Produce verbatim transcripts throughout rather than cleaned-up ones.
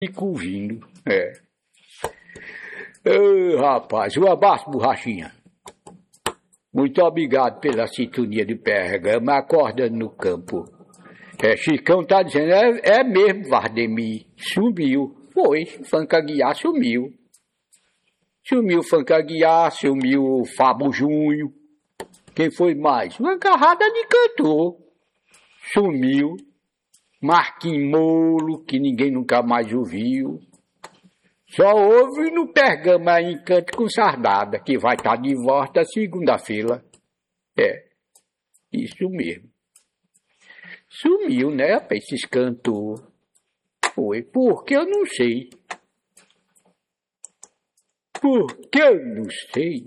Fico ouvindo, é. Ô, rapaz, um abraço, borrachinha. Muito obrigado pela sintonia de Pergama, acordando no campo. É, Chicão tá dizendo, é, é mesmo, Vardemir, sumiu. Foi, Fancaguiar sumiu. Sumiu Fancaguiar, sumiu Fábio Júnior. Quem foi mais? Uma carrada de cantor. Sumiu. Marquinhos Molo, que ninguém nunca mais ouviu. Só houve no Pergama Encanto com Sardada, que vai estar de volta segunda-feira. É, isso mesmo. Sumiu, né, rapaz, esses cantores. Foi, porque eu não sei. Porque eu não sei.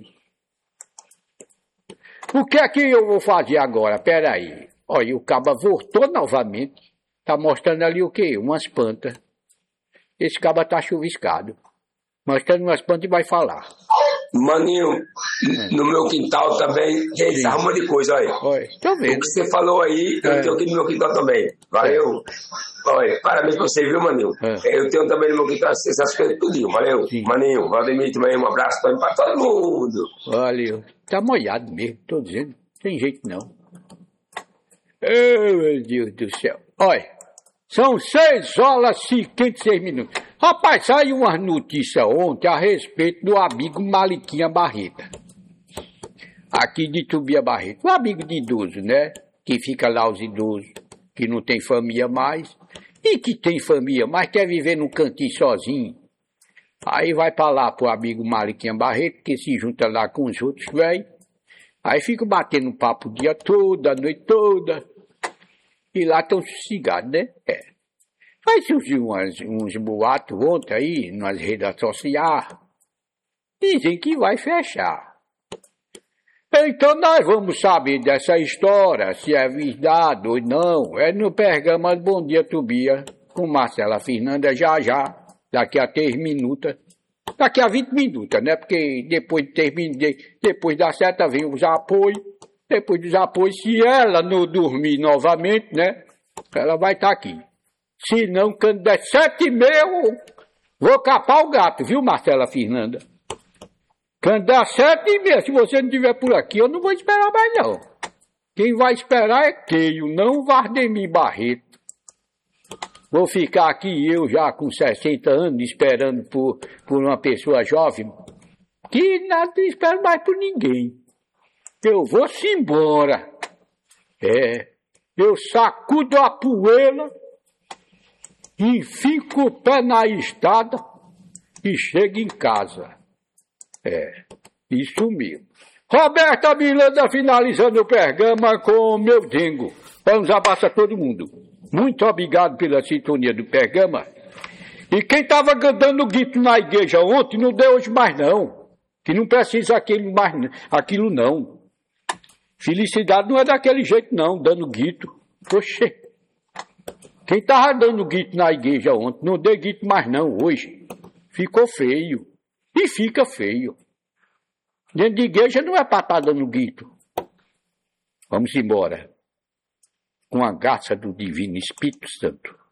O que é que eu vou fazer agora? Pera aí. Olha, o caba voltou novamente. Tá mostrando ali o quê? Umas plantas. Esse caba tá chuviscado. Mostrando umas plantas e vai falar. Maninho, no meu quintal também tem essa arma de coisa aí. Oi, tô vendo. O que você falou aí, eu é. tenho aqui no meu quintal também. Valeu. É. Olha, parabéns pra você, viu, Maninho? É. Eu tenho também no meu quintal essas coisas tudinho. Valeu. Sim. Maninho, Valdemir também, um abraço também pra todo mundo. Valeu. Tá molhado mesmo, tô dizendo. Tem jeito não. Oh, meu Deus do céu. Olha, são seis horas e cinquenta e seis minutos. Rapaz, saiu uma notícia ontem a respeito do amigo Maliquinha Barreta. Aqui de Tubia Barreto. Um amigo de idoso, né? Que fica lá os idosos, que não tem família mais. E que tem família, mas quer viver num cantinho sozinho. Aí vai pra lá pro amigo Maliquinha Barreto, que se junta lá com os outros, velho. Aí fica batendo papo o dia todo, a noite toda. E lá estão sossegados, né? É. Aí surgiu umas, uns boatos ontem aí, nas redes sociais. Dizem que vai fechar. Então nós vamos saber dessa história, se é verdade ou não. É no Pergama Bom Dia Tubia, com Marcela Fernanda já já, daqui a três minutos. Daqui a vinte minutos, né? Porque depois, de, depois da seta vem os apoios. Depois dos apoios, se ela não dormir novamente, né? Ela vai estar aqui. Se não, quando der sete e meia, eu vou capar o gato, viu, Marcela Fernanda? Quando der sete e meia, se você não estiver por aqui, eu não vou esperar mais, não. Quem vai esperar é Keio, não Vardemir Barreto. Vou ficar aqui, eu já com sessenta anos, esperando por, por uma pessoa jovem, que não espero mais por ninguém. Eu vou-se embora. É, eu sacudo a poeira e fico o pé na estrada e chego em casa. É, isso mesmo. Roberta Miranda finalizando o Pergama com o meu dengo. Vamos abraçar todo mundo. Muito obrigado pela sintonia do Pergama. E quem estava dando grito na igreja ontem, não deu hoje mais não. Que não precisa aquilo, mais, aquilo não. Felicidade não é daquele jeito não, dando grito. Oxê. Quem estava dando grito na igreja ontem, não deu grito mais não hoje. Ficou feio. E fica feio. Dentro de igreja não é para estar dando grito. Vamos embora. Com a graça do Divino Espírito Santo.